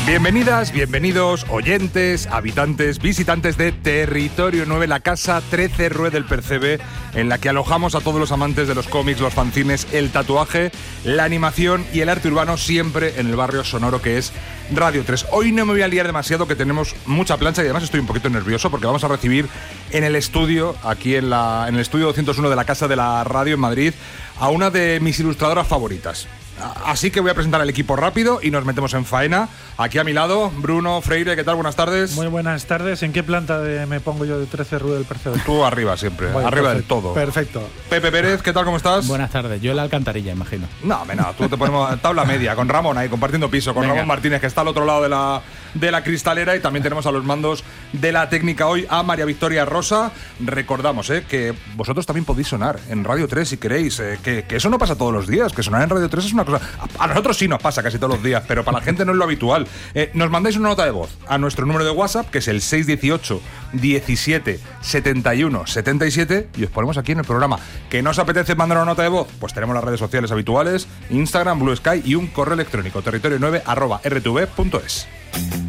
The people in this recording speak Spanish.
Bienvenidas, bienvenidos, oyentes, habitantes, visitantes de Territorio 9, la casa 13 Rue del Percebe, en la que alojamos a todos los amantes de los cómics, los fanzines, el tatuaje, la animación y el arte urbano, siempre en el barrio sonoro que es Radio 3. Hoy no me voy a liar demasiado, que tenemos mucha plancha y además estoy un poquito nervioso porque vamos a recibir en el estudio, aquí en el estudio 201 de la Casa de la Radio en Madrid, a una de mis ilustradoras favoritas. Así que voy a presentar al equipo rápido y nos metemos en faena. Aquí a mi lado, Bruno Freire, ¿qué tal? Buenas tardes. Muy buenas tardes. ¿En qué planta me pongo yo de 13 Rue del Percebe? Tú arriba siempre, bueno, arriba perfecto, del todo. Perfecto. Pepe Pérez, ¿qué tal? ¿Cómo estás? Buenas tardes. Yo en la alcantarilla, imagino. No, tú te ponemos tabla media, con Ramón ahí, compartiendo piso, con Venga. Ramón Martínez, que está al otro lado de la cristalera, y también tenemos a los mandos de la técnica hoy a María Victoria Rosa. Recordamos que vosotros también podéis sonar en Radio 3 si queréis, que eso no pasa todos los días, que sonar en Radio 3 es una cosa... A nosotros sí nos pasa casi todos los días, pero para la gente no es lo habitual. Nos mandáis una nota de voz a nuestro número de WhatsApp, que es el 618 17 71 77, y os ponemos aquí en el programa. ¿Que no os apetece mandar una nota de voz? Pues tenemos las redes sociales habituales, Instagram, Blue Sky y un correo electrónico, territorio9@rtv.es.